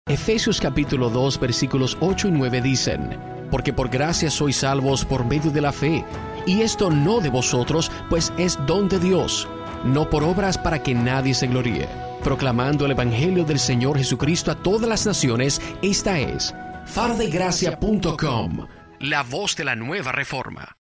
Efesios capítulo 2 versículos 8 y 9 dicen: porque por gracia sois salvos por medio de la fe, y esto no de vosotros, pues es don de Dios, no por obras para que nadie se gloríe. Proclamando el Evangelio del Señor Jesucristo a todas las naciones, esta es fardegracia.com, la voz de la nueva reforma.